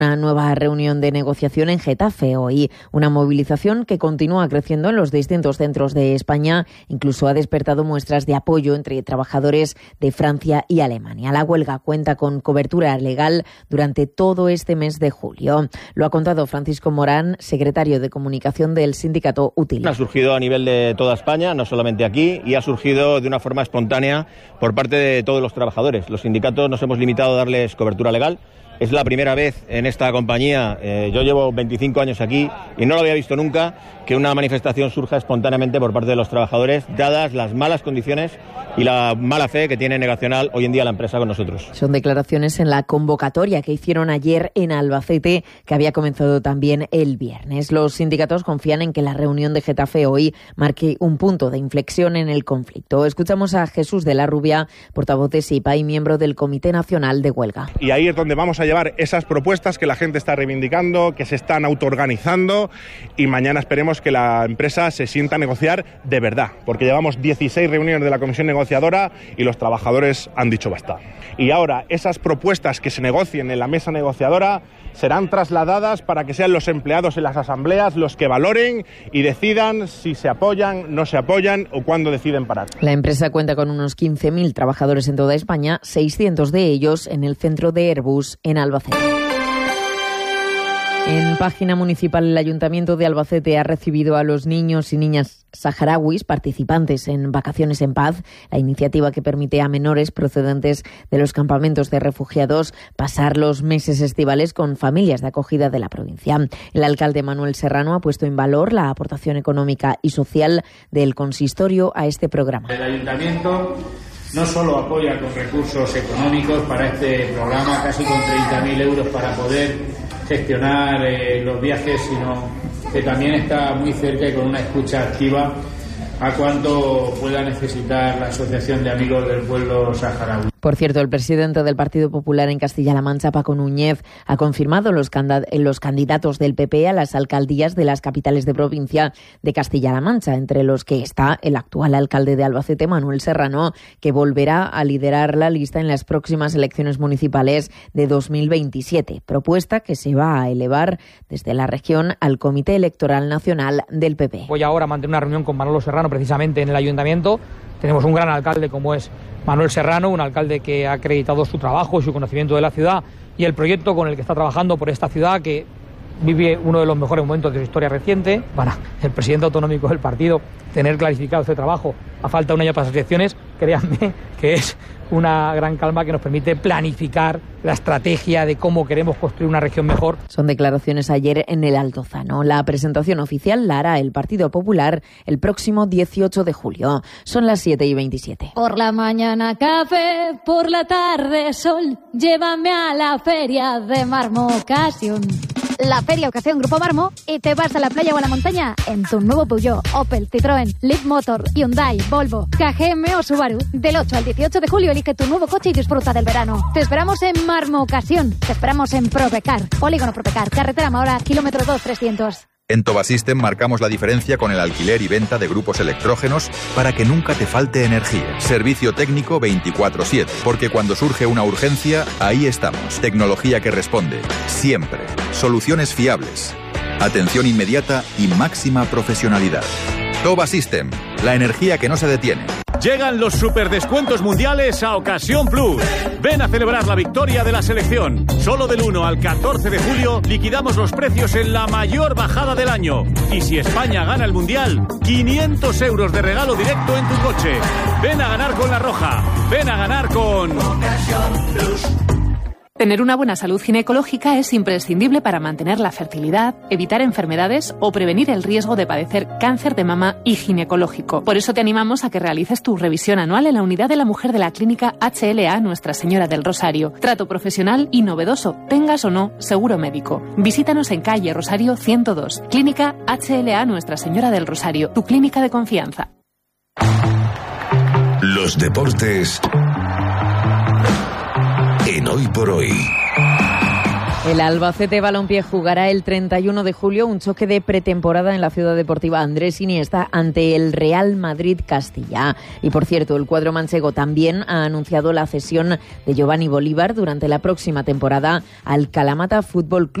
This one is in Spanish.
Una nueva reunión de negociación en Getafe hoy, una movilización que continúa creciendo en los distintos centros de España, incluso ha despertado muestras de apoyo entre trabajadores de Francia y Alemania. La huelga cuenta con cobertura legal durante todo este mes de julio. Lo ha contado Francisco Morán, secretario de Comunicación del sindicato UTIL. Ha surgido a nivel de toda España, no solamente aquí, y ha surgido de una forma espontánea por parte de todos los trabajadores. Los sindicatos nos hemos limitado a darles cobertura legal. Es la primera vez en esta compañía, yo llevo 25 años aquí y no lo había visto nunca, que una manifestación surja espontáneamente por parte de los trabajadores, dadas las malas condiciones y la mala fe que tiene Negacional hoy en día la empresa con nosotros. Son declaraciones en la convocatoria que hicieron ayer en Albacete, que había comenzado también el viernes. Los sindicatos confían en que la reunión de Getafe hoy marque un punto de inflexión en el conflicto. Escuchamos a Jesús de la Rubia, portavoz de SIPA y miembro del Comité Nacional de Huelga. Y ahí es donde vamos a llevar esas propuestas que la gente está reivindicando, que se están autoorganizando, y mañana esperemos que la empresa se sienta a negociar de verdad, porque llevamos 16 reuniones de la comisión negociadora y los trabajadores han dicho basta. Y ahora esas propuestas que se negocien en la mesa negociadora serán trasladadas para que sean los empleados en las asambleas los que valoren y decidan si se apoyan, no se apoyan o cuándo deciden parar. La empresa cuenta con unos 15.000 trabajadores en toda España, 600 de ellos en el centro de Airbus en Albacete. En página municipal, el Ayuntamiento de Albacete ha recibido a los niños y niñas saharauis participantes en Vacaciones en Paz, la iniciativa que permite a menores procedentes de los campamentos de refugiados pasar los meses estivales con familias de acogida de la provincia. El alcalde Manuel Serrano ha puesto en valor la aportación económica y social del consistorio a este programa. El Ayuntamiento no solo apoya con recursos económicos para este programa, casi con 30.000 euros para poder gestionar los viajes, sino que también está muy cerca y con una escucha activa a cuanto pueda necesitar la Asociación de Amigos del Pueblo Saharaui. Por cierto, el presidente del Partido Popular en Castilla-La Mancha, Paco Núñez, ha confirmado los candidatos del PP a las alcaldías de las capitales de provincia de Castilla-La Mancha, entre los que está el actual alcalde de Albacete, Manuel Serrano, que volverá a liderar la lista en las próximas elecciones municipales de 2027, propuesta que se va a elevar desde la región al Comité Electoral Nacional del PP. Voy ahora a mantener una reunión con Manolo Serrano precisamente en el Ayuntamiento. Tenemos un gran alcalde como es Manuel Serrano, un alcalde que ha acreditado su trabajo y su conocimiento de la ciudad y el proyecto con el que está trabajando por esta ciudad que vive uno de los mejores momentos de su historia reciente. Para el presidente autonómico del partido tener clarificado este trabajo a falta de un año para las elecciones, créanme que es una gran calma que nos permite planificar la estrategia de cómo queremos construir una región mejor. Son declaraciones ayer en el Altozano. La presentación oficial la hará el Partido Popular el próximo 18 de julio. Son las 7:27. Por la mañana café, por la tarde sol, llévame a la feria de Marmo Ocasión. La Feria Ocasión Grupo Marmo y te vas a la playa o a la montaña en tu nuevo Peugeot, Opel, Citroën, Leaf Motor, Hyundai, Volvo, KGM o Subaru. Del 8 al 18 de julio elige tu nuevo coche y disfruta del verano. Te esperamos en Marmo Ocasión. Te esperamos en Propecar, Polígono Propecar, carretera Mahora, kilómetro 2300. En Tobasystem marcamos la diferencia con el alquiler y venta de grupos electrógenos para que nunca te falte energía. Servicio técnico 24/7, porque cuando surge una urgencia, ahí estamos. Tecnología que responde, siempre. Soluciones fiables, atención inmediata y máxima profesionalidad. Tobasystem, la energía que no se detiene. Llegan los superdescuentos mundiales a Ocasión Plus. Ven a celebrar la victoria de la selección. Solo del 1 al 14 de julio liquidamos los precios en la mayor bajada del año. Y si España gana el Mundial, 500 euros de regalo directo en tu coche. Ven a ganar con La Roja. Ven a ganar con Ocasión Plus. Tener una buena salud ginecológica es imprescindible para mantener la fertilidad, evitar enfermedades o prevenir el riesgo de padecer cáncer de mama y ginecológico. Por eso te animamos a que realices tu revisión anual en la unidad de la mujer de la clínica HLA Nuestra Señora del Rosario. Trato profesional y novedoso, tengas o no seguro médico. Visítanos en calle Rosario 102, clínica HLA Nuestra Señora del Rosario, tu clínica de confianza. Los deportes en Hoy por Hoy. El Albacete Balompié jugará el 31 de julio un choque de pretemporada en la Ciudad Deportiva Andrés Iniesta ante el Real Madrid Castilla. Y por cierto, el cuadro manchego también ha anunciado la cesión de Giovanni Bolívar durante la próxima temporada al Kalamata Fútbol Club.